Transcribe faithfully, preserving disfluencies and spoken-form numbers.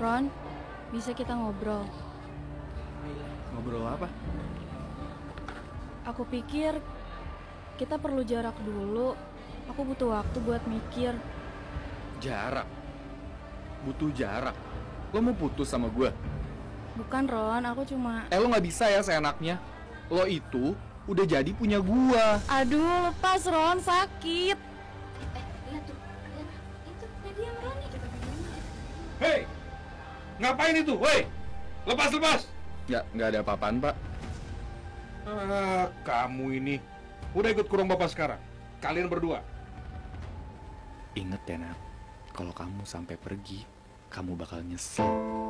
Ron, bisa kita ngobrol? Ngobrol apa? Aku pikir kita perlu jarak dulu. Aku butuh waktu buat mikir. Jarak? Butuh jarak? Lo mau putus sama gue? Bukan Ron, aku cuma... Eh lo gak bisa ya seenaknya. Lo itu udah jadi punya gue. Aduh, lepas Ron, sakit. Eh, lihat tuh, lihat itu Nadia sama Roni. Hei, ngapain itu? Woi, lepas lepas. Ya, nggak ada apa-apaan pak. Ah, kamu ini udah ikut kurung bapak sekarang. Kalian berdua. Ingat ya nak, kalau kamu sampai pergi, kamu bakal nyesel.